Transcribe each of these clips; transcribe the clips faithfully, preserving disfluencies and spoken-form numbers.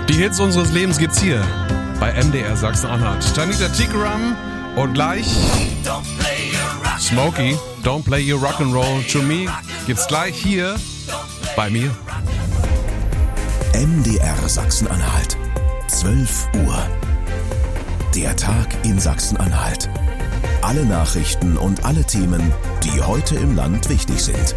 Die Hits unseres Lebens gibt's hier bei M D R Sachsen-Anhalt. Tanita Tikaram und gleich Smokey, Don't Play Your Rock'n'Roll to Me gibt's gleich hier bei mir. M D R Sachsen-Anhalt, zwölf Uhr. Der Tag in Sachsen-Anhalt. Alle Nachrichten und alle Themen, die heute im Land wichtig sind.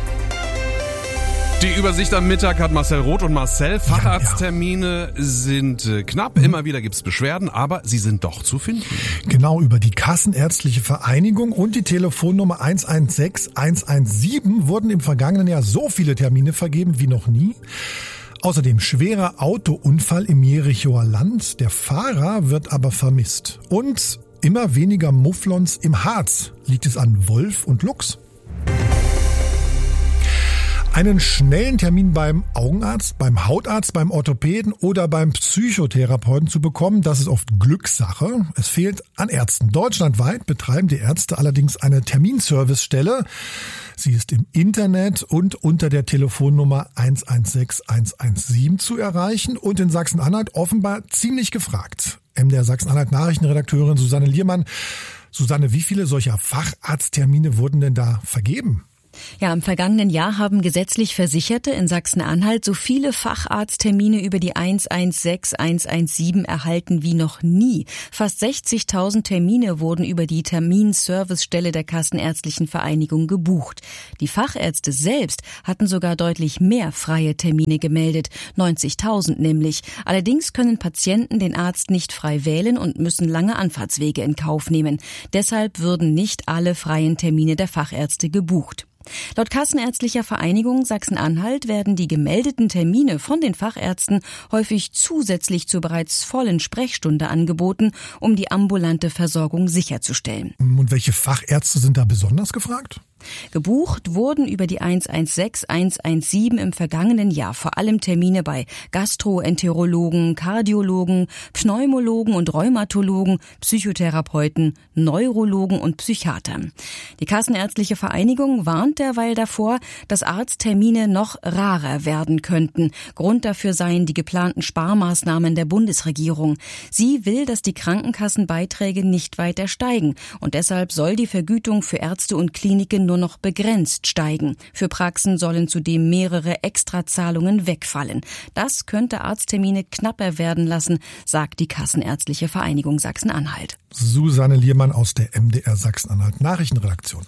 Die Übersicht am Mittag hat Marcel Roth und Marcel. Facharzttermine sind äh, knapp. Immer wieder gibt's Beschwerden, aber sie sind doch zu finden. Genau, über die Kassenärztliche Vereinigung und die Telefonnummer eins eins sechs eins eins sieben wurden im vergangenen Jahr so viele Termine vergeben wie noch nie. Außerdem schwerer Autounfall im Jerichoer Land. Der Fahrer wird aber vermisst. Und immer weniger Mufflons im Harz. Liegt es an Wolf und Luchs? Einen schnellen Termin beim Augenarzt, beim Hautarzt, beim Orthopäden oder beim Psychotherapeuten zu bekommen, das ist oft Glückssache. Es fehlt an Ärzten. Deutschlandweit betreiben die Ärzte allerdings eine Terminservicestelle. Sie ist im Internet und unter der Telefonnummer eins eins sechs eins eins sieben zu erreichen und in Sachsen-Anhalt offenbar ziemlich gefragt. M D R Sachsen-Anhalt Nachrichtenredakteurin Susanne Liermann. Susanne, wie viele solcher Facharzttermine wurden denn da vergeben? Ja, im vergangenen Jahr haben gesetzlich Versicherte in Sachsen-Anhalt so viele Facharzttermine über die eins eins sechs eins eins sieben erhalten wie noch nie. Fast sechzigtausend Termine wurden über die Terminservicestelle der Kassenärztlichen Vereinigung gebucht. Die Fachärzte selbst hatten sogar deutlich mehr freie Termine gemeldet, neunzigtausend nämlich. Allerdings können Patienten den Arzt nicht frei wählen und müssen lange Anfahrtswege in Kauf nehmen. Deshalb würden nicht alle freien Termine der Fachärzte gebucht. Laut Kassenärztlicher Vereinigung Sachsen-Anhalt werden die gemeldeten Termine von den Fachärzten häufig zusätzlich zur bereits vollen Sprechstunde angeboten, um die ambulante Versorgung sicherzustellen. Und welche Fachärzte sind da besonders gefragt? Gebucht wurden über die eins eins sechs eins eins sieben im vergangenen Jahr vor allem Termine bei Gastroenterologen, Kardiologen, Pneumologen und Rheumatologen, Psychotherapeuten, Neurologen und Psychiatern. Die Kassenärztliche Vereinigung warnt derweil davor, dass Arzttermine noch rarer werden könnten. Grund dafür seien die geplanten Sparmaßnahmen der Bundesregierung. Sie will, dass die Krankenkassenbeiträge nicht weiter steigen und deshalb soll die Vergütung für Ärzte und Kliniken nur noch begrenzt steigen. Für Praxen sollen zudem mehrere Extrazahlungen wegfallen. Das könnte Arzttermine knapper werden lassen, sagt die Kassenärztliche Vereinigung Sachsen-Anhalt. Susanne Liermann aus der M D R Sachsen-Anhalt Nachrichtenredaktion.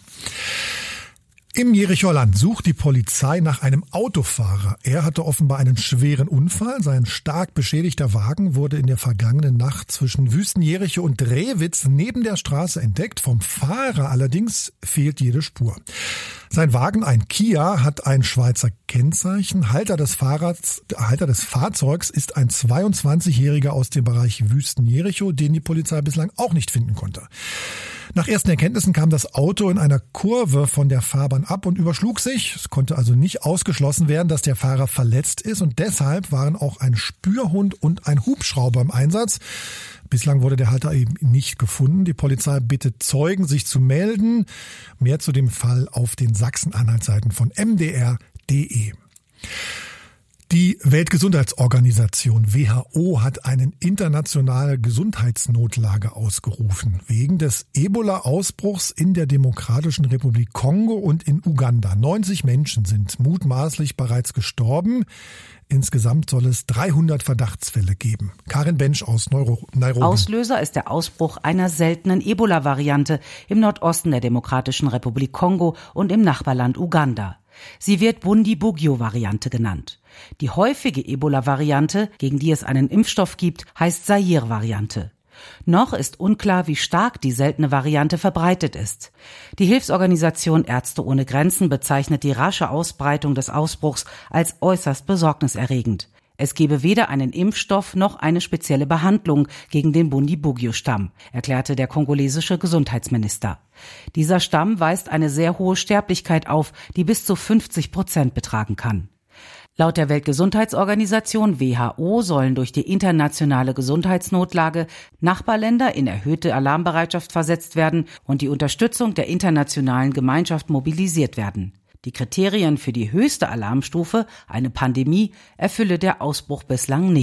Im Jerichoer Land sucht die Polizei nach einem Autofahrer. Er hatte offenbar einen schweren Unfall. Sein stark beschädigter Wagen wurde in der vergangenen Nacht zwischen Wüsten-Jericho und Drewitz neben der Straße entdeckt. Vom Fahrer allerdings fehlt jede Spur. Sein Wagen, ein Kia, hat ein Schweizer Kennzeichen. Halter des Fahrrads, Halter des Fahrzeugs ist ein zweiundzwanzigjähriger aus dem Bereich Wüsten-Jericho, den die Polizei bislang auch nicht finden konnte. Nach ersten Erkenntnissen kam das Auto in einer Kurve von der Fahrbahn ab und überschlug sich. Es konnte also nicht ausgeschlossen werden, dass der Fahrer verletzt ist und deshalb waren auch ein Spürhund und ein Hubschrauber im Einsatz. Bislang wurde der Halter eben nicht gefunden. Die Polizei bittet Zeugen, sich zu melden. Mehr zu dem Fall auf den Sachsen-Anhalt-Seiten von m d r punkt d e. Die Weltgesundheitsorganisation W H O hat eine internationale Gesundheitsnotlage ausgerufen, wegen des Ebola-Ausbruchs in der Demokratischen Republik Kongo und in Uganda. neunzig Menschen sind mutmaßlich bereits gestorben. Insgesamt soll es dreihundert Verdachtsfälle geben. Karin Bensch aus Nairobi. Auslöser ist der Ausbruch einer seltenen Ebola-Variante im Nordosten der Demokratischen Republik Kongo und im Nachbarland Uganda. Sie wird Bundibugyo-Variante genannt. Die häufige Ebola-Variante, gegen die es einen Impfstoff gibt, heißt Zaire-Variante. Noch ist unklar, wie stark die seltene Variante verbreitet ist. Die Hilfsorganisation Ärzte ohne Grenzen bezeichnet die rasche Ausbreitung des Ausbruchs als äußerst besorgniserregend. Es gebe weder einen Impfstoff noch eine spezielle Behandlung gegen den Bundibugyo-Stamm, erklärte der kongolesische Gesundheitsminister. Dieser Stamm weist eine sehr hohe Sterblichkeit auf, die bis zu fünfzig Prozent betragen kann. Laut der Weltgesundheitsorganisation W H O sollen durch die internationale Gesundheitsnotlage Nachbarländer in erhöhte Alarmbereitschaft versetzt werden und die Unterstützung der internationalen Gemeinschaft mobilisiert werden. Die Kriterien für die höchste Alarmstufe, eine Pandemie, erfülle der Ausbruch bislang nicht.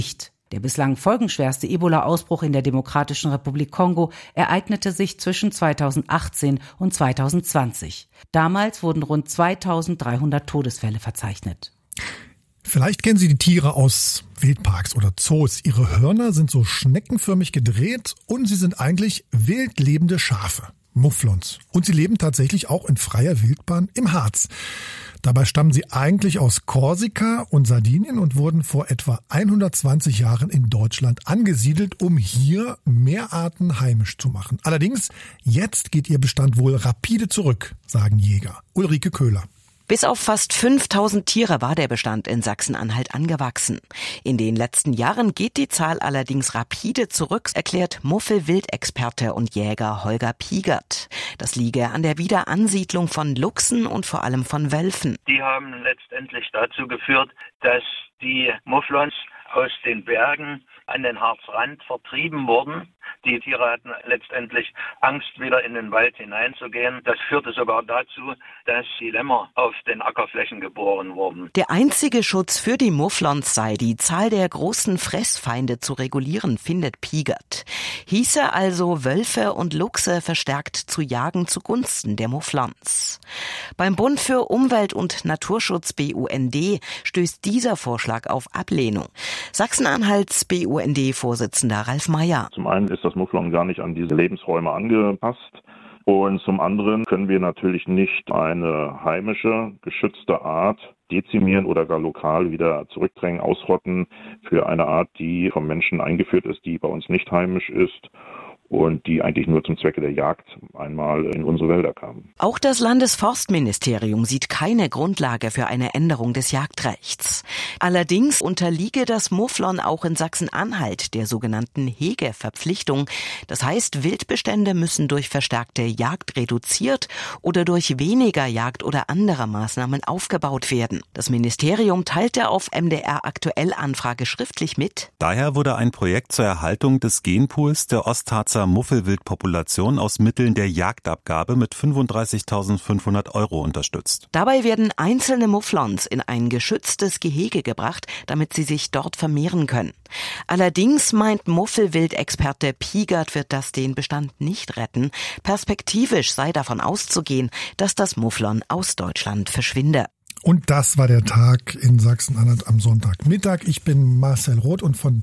Der bislang folgenschwerste Ebola-Ausbruch in der Demokratischen Republik Kongo ereignete sich zwischen zweitausendachtzehn und zweitausendzwanzig. Damals wurden rund zweitausenddreihundert Todesfälle verzeichnet. Vielleicht kennen Sie die Tiere aus Wildparks oder Zoos. Ihre Hörner sind so schneckenförmig gedreht und sie sind eigentlich wild lebende Schafe, Mufflons. Und sie leben tatsächlich auch in freier Wildbahn im Harz. Dabei stammen sie eigentlich aus Korsika und Sardinien und wurden vor etwa hundertzwanzig Jahren in Deutschland angesiedelt, um hier mehr Arten heimisch zu machen. Allerdings, jetzt geht ihr Bestand wohl rapide zurück, sagen Jäger. Ulrike Köhler. Bis auf fast fünftausend Tiere war der Bestand in Sachsen-Anhalt angewachsen. In den letzten Jahren geht die Zahl allerdings rapide zurück, erklärt Muffel-Wildexperte und Jäger Holger Piegert. Das liege an der Wiederansiedlung von Luchsen und vor allem von Wölfen. Die haben letztendlich dazu geführt, dass die Mufflons aus den Bergen an den Harzrand vertrieben wurden. Die Tiere hatten letztendlich Angst, wieder in den Wald hineinzugehen. Das führte sogar dazu, dass die Lämmer auf den Ackerflächen geboren wurden. Der einzige Schutz für die Mufflons sei, die Zahl der großen Fressfeinde zu regulieren, findet Piegert. Hieße also, Wölfe und Luchse verstärkt zu jagen zugunsten der Mufflons. Beim Bund für Umwelt und Naturschutz B U N D stößt dieser Vorschlag auf Ablehnung. Sachsen-Anhalts B U N D-Vorsitzender Ralf Meyer. Zum einen ist das Mufflon gar nicht an diese Lebensräume angepasst. Und zum anderen können wir natürlich nicht eine heimische, geschützte Art dezimieren oder gar lokal wieder zurückdrängen, ausrotten für eine Art, die vom Menschen eingeführt ist, die bei uns nicht heimisch ist und die eigentlich nur zum Zwecke der Jagd einmal in unsere Wälder kamen. Auch das Landesforstministerium sieht keine Grundlage für eine Änderung des Jagdrechts. Allerdings unterliege das Mufflon auch in Sachsen-Anhalt der sogenannten Hegeverpflichtung. Das heißt, Wildbestände müssen durch verstärkte Jagd reduziert oder durch weniger Jagd oder andere Maßnahmen aufgebaut werden. Das Ministerium teilte auf M D R Aktuell Anfrage schriftlich mit. Daher wurde ein Projekt zur Erhaltung des Genpools der Ostharzer Muffelwildpopulation aus Mitteln der Jagdabgabe mit fünfunddreißigtausendfünfhundert Euro unterstützt. Dabei werden einzelne Mufflons in ein geschütztes Gehege gebracht, damit sie sich dort vermehren können. Allerdings meint Muffelwildexperte Piegert, wird das den Bestand nicht retten. Perspektivisch sei davon auszugehen, dass das Mufflon aus Deutschland verschwinde. Und das war der Tag in Sachsen-Anhalt am Sonntagmittag. Ich bin Marcel Roth und von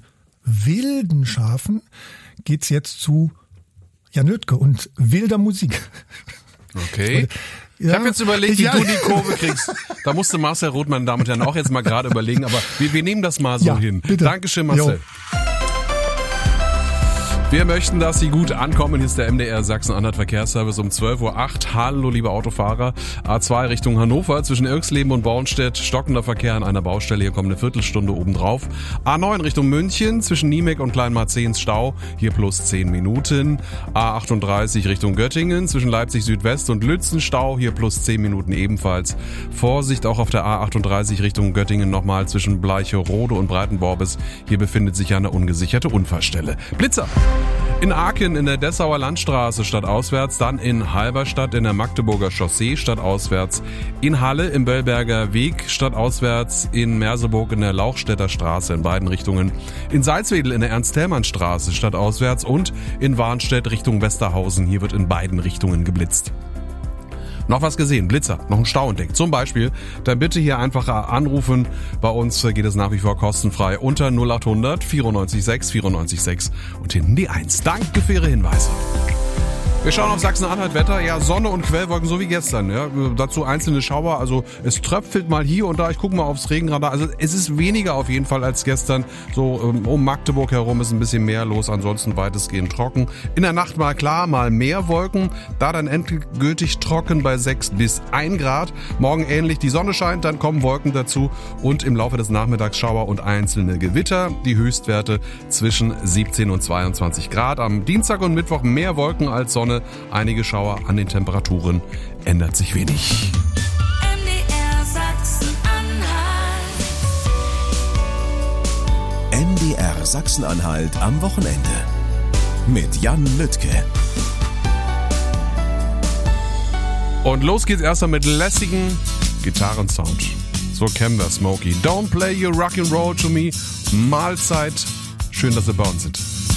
wilden Schafen geht's jetzt zu Jan Nöttke und wilder Musik. Okay. Ja, ich habe jetzt überlegt, wie ja. du die Kurve kriegst. Da musste Marcel Roth, meine Damen und Herren, auch jetzt mal gerade überlegen. Aber wir, wir nehmen das mal so ja, hin. Bitte. Dankeschön, Marcel. Jo. Wir möchten, dass Sie gut ankommen. Hier ist der M D R Sachsen-Anhalt Verkehrsservice um zwölf Uhr acht. Hallo, liebe Autofahrer. A zwei Richtung Hannover zwischen Irxleben und Bornstedt. Stockender Verkehr an einer Baustelle. Hier kommt eine Viertelstunde obendrauf. A neun Richtung München zwischen Niemek und Kleinmarzehns Stau. Hier plus zehn Minuten. A achtunddreißig Richtung Göttingen zwischen Leipzig Südwest und Lützen Stau. Hier plus zehn Minuten ebenfalls. Vorsicht auch auf der A achtunddreißig Richtung Göttingen nochmal zwischen Bleicherode und Breitenworbis. Hier befindet sich eine ungesicherte Unfallstelle. Blitzer! In Aachen in der Dessauer Landstraße stadtauswärts, dann in Halberstadt in der Magdeburger Chaussee stadtauswärts, in Halle im Böllberger Weg stadtauswärts, in Merseburg in der Lauchstädter Straße in beiden Richtungen, in Salzwedel in der Ernst-Thälmann-Straße stadtauswärts und in Warnstedt Richtung Westerhausen. Hier wird in beiden Richtungen geblitzt. Noch was gesehen, Blitzer, noch ein Stau entdeckt. Zum Beispiel, dann bitte hier einfach anrufen. Bei uns geht es nach wie vor kostenfrei unter null acht hundert vierundneunzig sechs vierundneunzig sechs und hinten die eins. Danke für Ihre Hinweise. Wir schauen auf Sachsen-Anhalt Wetter. Ja, Sonne und Quellwolken, so wie gestern. Ja. Dazu einzelne Schauer. Also es tröpfelt mal hier und da. Ich gucke mal aufs Regenradar. Also es ist weniger auf jeden Fall als gestern. So um Magdeburg herum ist ein bisschen mehr los. Ansonsten weitestgehend trocken. In der Nacht mal klar, mal mehr Wolken. Da dann endgültig trocken bei sechs bis ein Grad. Morgen ähnlich. Die Sonne scheint, dann kommen Wolken dazu. Und im Laufe des Nachmittags Schauer und einzelne Gewitter. Die Höchstwerte zwischen siebzehn und zweiundzwanzig Grad. Am Dienstag und Mittwoch mehr Wolken als Sonne. Einige Schauer, an den Temperaturen ändert sich wenig. M D R Sachsen-Anhalt. M D R Sachsen-Anhalt am Wochenende. Mit Jan Lüttke. Und los geht's erstmal mit lässigen Gitarrensound. So kennen wir Smokey. Don't play your rock'n'roll to me. Mahlzeit Schön, dass Sie bei uns sind.